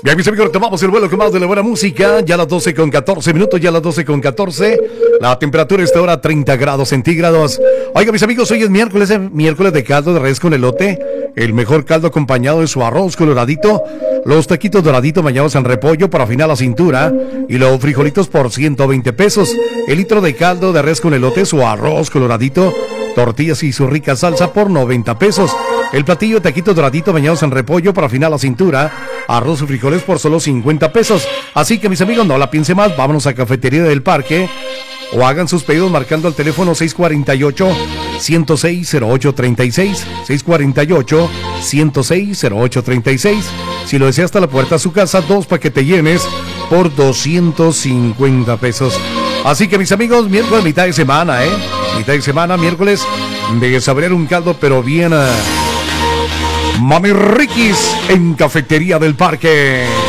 Ya mis amigos, retomamos el vuelo con más de la buena música. Ya a las 12:14 ya a las 12:14. La temperatura está ahora 30 grados centígrados. Oiga mis amigos, hoy es miércoles de caldo de res con elote. El mejor caldo acompañado de su arroz coloradito. Los taquitos doraditos bañados en repollo para afinar la cintura. Y los frijolitos por 120 pesos. El litro de caldo de res con elote, su arroz coloradito. Tortillas y su rica salsa por 90 pesos. El platillo de taquitos doraditos bañados en repollo para afinar la cintura. Arroz y frijoles por solo 50 pesos. Así que mis amigos, no la piense más, vámonos a Cafetería del Parque. O hagan sus pedidos marcando al teléfono 648-106-0836. 648-106-0836. Si lo desea hasta la puerta de su casa, 2 paquetes por 250 pesos. Así que mis amigos, miércoles, mitad de semana, mitad de semana, miércoles, de saborear un caldo, pero bien... Mami Riquis en Cafetería del Parque.